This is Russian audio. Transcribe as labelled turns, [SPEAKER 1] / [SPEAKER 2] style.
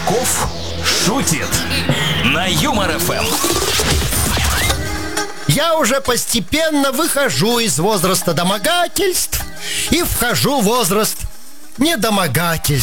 [SPEAKER 1] Чесноков шутит на Юмор ФМ.
[SPEAKER 2] Я уже постепенно выхожу из возраста домогательств и вхожу в возраст недомогательств.